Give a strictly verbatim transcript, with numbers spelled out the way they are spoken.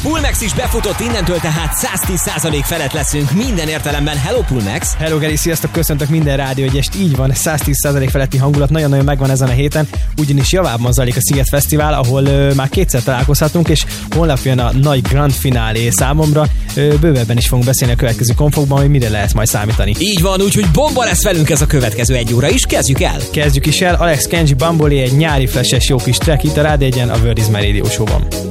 Pulmax is befutott, innentől tehát száztíz százalék felett leszünk minden értelemben. Hello Pulmax! Hello Geri, sziasztok, köszöntök minden rádió, hogy est így van, száztíz százalék feletti hangulat nagyon-nagyon megvan ezen a héten, ugyanis javában zajlik a Sziget Fesztivál, ahol ö, már kétszer találkozhatunk, és holnap jön a nagy grand finálé számomra. Ö, bővebben is fogunk beszélni a következő konfokban, hogy mire lehet majd számítani. Így van, úgyhogy bomba lesz velünk ez a következő egy óra is, kezdjük el! Kezdjük is el, Alex Kenji Bamboli, egy nyári flashes jó kis track itt a Rádió egyen, a World is My Radio Show-ban.